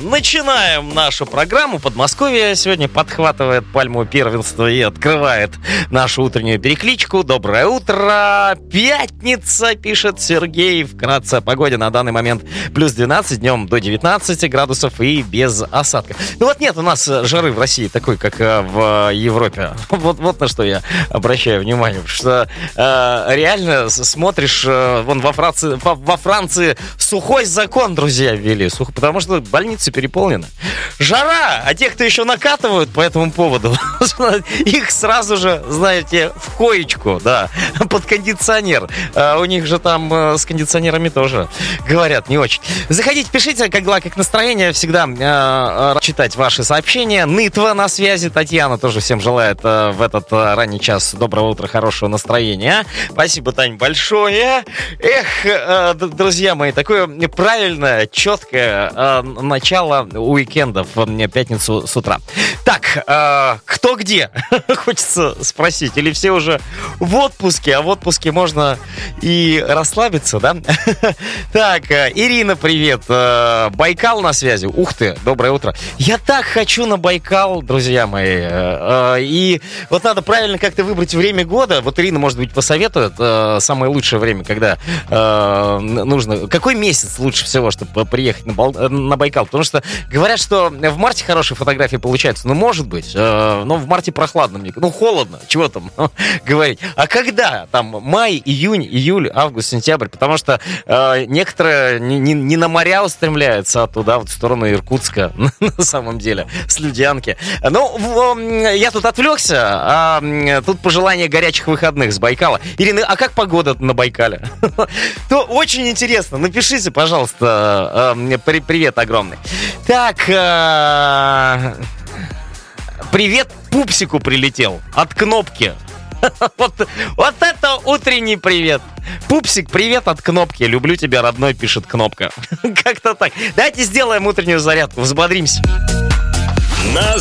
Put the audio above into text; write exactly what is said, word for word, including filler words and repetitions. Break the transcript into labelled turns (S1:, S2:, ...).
S1: начинаем нашу программу. Подмосковье сегодня подхватывает пальму первенства и открывает нашу утреннюю перекличку. Доброе утро! Пятница, пишет Сергей. Вкратце о погоде на данный момент плюс двенадцать, днем до девятнадцати градусов и без осадков. Ну вот нет у нас жары в России такой, как в Европе. Вот, вот на что я обращаю внимание. Потому что э, реально смотришь, э, вон во Франции, во, во Франции сухой закон, друзья, ввели. Сух, потому что больницы переполнены. Жара! А те, кто еще накатывают по этому поводу, их сразу же, знаете, в коечку, да, под кондиционер. А у них же там э, с кондиционерами тоже говорят не очень. Заходите, пишите, как дела, как настроение. Всегда э, э, читать ваши сообщения. Нытва на связи. Татьяна тоже всем желает э, в этот э, ранний час доброго утра, хорошего настроения. Спасибо, Тань, большое. Эх, э, друзья мои, такое правильное, четкое э, начало уикенда в пятницу с утра. Так, э, кто где? Хочется спросить. Или все уже в отпуске? А в отпуске можно и расслабиться, да? Так, э, Ирина, привет. Э, Байкал на связи. Ух ты, доброе утро. Я так хочу на Байкал, друзья мои. Э, э, и вот надо правильно как-то выбрать время года. Вот Ирина, может быть, посоветует э, самое лучшее время, когда э, нужно... Какой месяц лучше всего, чтобы приехать на, Бал... на Байкал? Потому что говорят, что в марте хорошие фотографии получаются. Ну, может быть. Э, но в марте прохладно мне. Ну, холодно. Чего там говорить? А когда? Там май, июнь, июль, август, сентябрь. Потому что э, некоторые не, не, не на моря устремляются, а туда, вот в сторону Иркутска. На самом деле. С Людянки. Ну, в, я тут отвлекся. А тут пожелание горячих выходных с Байкала. Ирина, а как погода на Байкале? То очень интересно. Напишите, пожалуйста. Привет огромный. Так, привет Пупсику прилетел от Кнопки. Вот, вот это утренний привет. Пупсик, привет от Кнопки. Люблю тебя, родной, пишет Кнопка. Как-то так. Давайте сделаем утреннюю зарядку, взбодримся.